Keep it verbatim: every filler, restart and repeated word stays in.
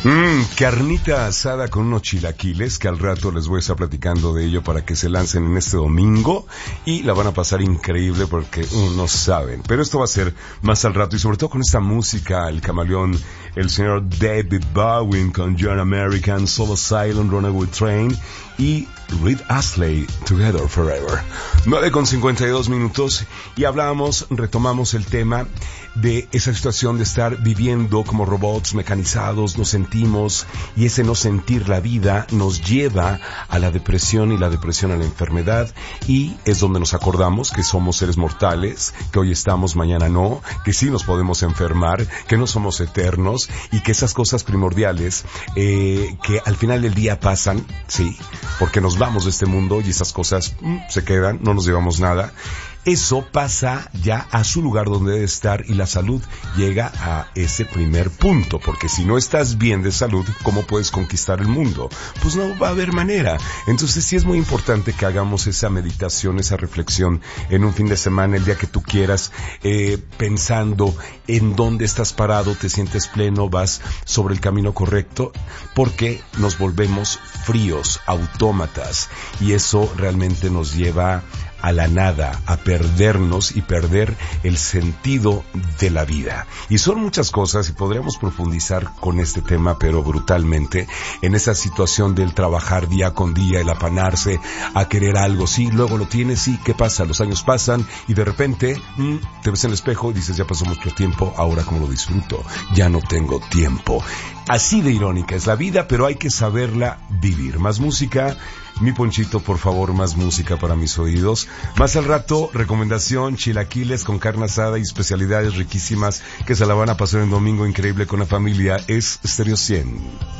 Mmm, carnita asada con unos chilaquiles, que al rato les voy a estar platicando de ello para que se lancen en este domingo y la van a pasar increíble porque uh, no saben. Pero esto va a ser más al rato y sobre todo con esta música, el camaleón, el señor David Bowie con John American, Soul Asylum, Runaway Train y Reed Astley, Together Forever. nueve con cincuenta y dos minutos y hablamos, retomamos el tema de esa situación de estar viviendo como robots mecanizados, nos sentimos y ese no sentir la vida nos lleva a la depresión y la depresión a la enfermedad y es donde nos acordamos que somos seres mortales, que hoy estamos, mañana no, que sí nos podemos enfermar, que no somos eternos y que esas cosas primordiales eh, que al final del día pasan, sí, porque nos vamos de este mundo y esas cosas mm, se quedan, no nos llevamos nada. Eso pasa ya a su lugar donde debe estar y la salud llega a ese primer punto, porque si no estás bien de salud, ¿cómo puedes conquistar el mundo? Pues no va a haber manera. Entonces sí es muy importante que hagamos esa meditación, esa reflexión en un fin de semana, el día que tú quieras, eh, pensando en dónde estás parado, te sientes pleno, vas sobre el camino correcto, porque nos volvemos fríos, autómatas, y eso realmente nos lleva a la nada, a perdernos y perder el sentido de la vida. Y son muchas cosas y podríamos profundizar con este tema, pero brutalmente, en esa situación del trabajar día con día, el apanarse a querer algo, sí, luego lo tienes, sí, ¿qué pasa? Los años pasan y de repente mmm, te ves en el espejo y dices, ya pasó mucho tiempo, ahora cómo lo disfruto, ya no tengo tiempo. Así de irónica es la vida, pero hay que saberla vivir. Más música, mi Ponchito, por favor, más música para mis oídos. Más al rato, recomendación, chilaquiles con carne asada y especialidades riquísimas que se la van a pasar en domingo increíble con la familia. Es Stereo cien.